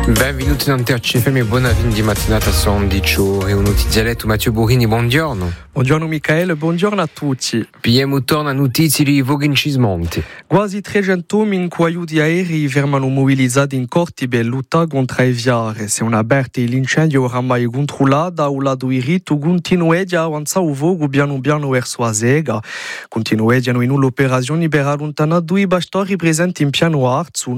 Benvenuti in THFM e buona fin di mattinata, sono 11 ore, un dialetto Matteo Burini, buongiorno. Buongiorno Michele, buongiorno a tutti. PM torna a notizie di Vogencismonti. Quasi 300 aiuti aerei verranno mobilizzati in corti per lottare contro i viari. Se una aperta l'incendio oramai controllata, o lato irrito continua a avanzare il fuoco piano piano verso la sega. Continuano in un'operazione per allontanare due bastori presenti in piano alto su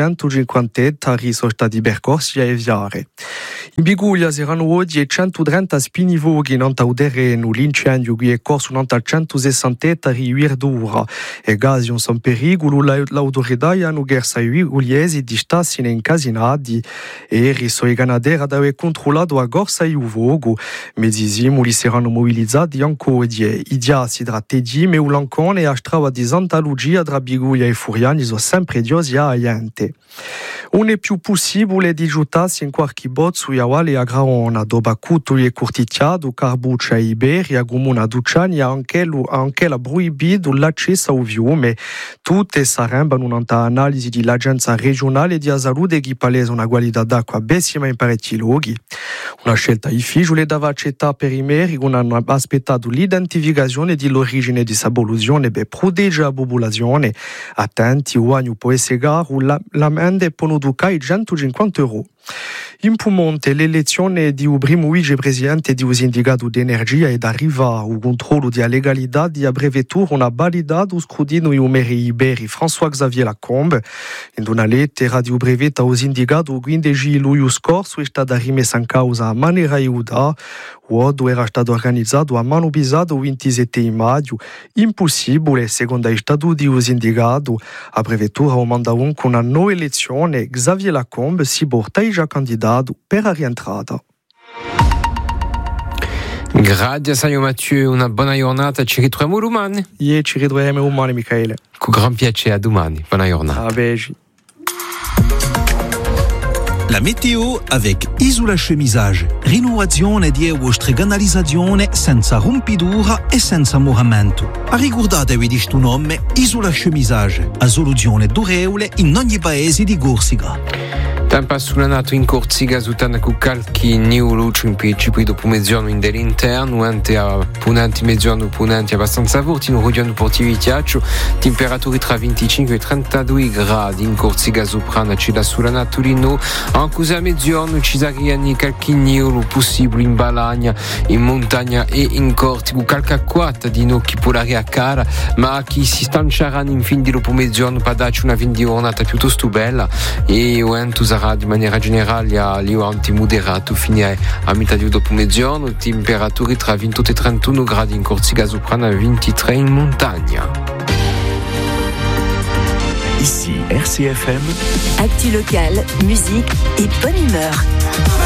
950 ettari sono stati percorsi ai viari. In Biguglia saranno oggi 130 spini fuochi in terreno. L'incendio che è corso in 160 ettari ieri d'ora. E gasi non sono pericolo, l'autorità hanno chiesto ai uliesi di starsi incasinati. E i canaderi hanno controllato a corsa il fuoco. Medesimo li saranno mobilizzati ancora i diasi tra Tedi, Meulancone e a strada di Santa Lucia tra Biguglia e Furiani sono sempre diosi a Aiente. Non è più possibile di giuntarsi in qualche bozzo e a Graona, dopo Cutuli e Curtitiado, Carbuccia e Iberia, Gumuna Ducciani e anche la proibito l'accesso al fiume. Tutte sarebbero un'analisi dell'Agenzia regionale di salute che palesa una qualità d'acqua pessima in parecchi luoghi. Una scelta difficile da accettare per i meri che hanno aspettato l'identificazione dell'origine di questa polluzione per proteggere la popolazione. Attenti, ogni può essere l'amende può educare 150 euro. In Piemonte l'elezione di un primo vicepresidente di un sindacato di energia ed arriva al controllo della legalità di brevettura una validato scrutino di umeri iberi François-Xavier Lacombe. In una lettera di un brevetto al sindacato il 15 luglio scorso è stata rimessa in causa a maniera iuda. L'uodo era stato organizzato a mano pisata il 27 maggio. Impossibile, secondo i statuti del sindacato. A brevettura manda con una nuova elezione. Xavier Lacombe si porta già candidato per la rientrata. Grazie Saio Mathieu, una buona giornata, ci ritroviamo domani. Ci ritroviamo domani Michele. Con gran piacere, a domani, buona giornata. A Begi. La météo avec Isola Chemisage. Rinnovazione di vostra canalizzazione senza rompidura e senza moramento. Ricordatevi di sto nome Isola Chemisage, a soluzione durevole in ogni paese di Corsica. Tempo sull'anato in Corsica, sutana con calchi new luce in principio dopo mezzogiorno in dell'interno, ante a punanti mezzogiorno punanti abbastanza forti, non rodiano portivitiaccio, temperature tra 25 e 32 gradi in Corsica soprana, c'è da sull'anato lino, anche a mezzogiorno ci saranno calchi new possibile in Balagna, in montagna e in corti, con calca quatta di nocchi polari a cara, ma chi si stanceranno in fin di dopo mezzogiorno per darci una fin di giornata piuttosto bella e entusiasmata. Di maniera generale a livello antimoderato fino a metà di dopo mezzogiorno, temperature tra 28 e 31 gradi in Corsica soprana e 23 in montagna. Ici RCFM. Actu local, musique et bonne humeur.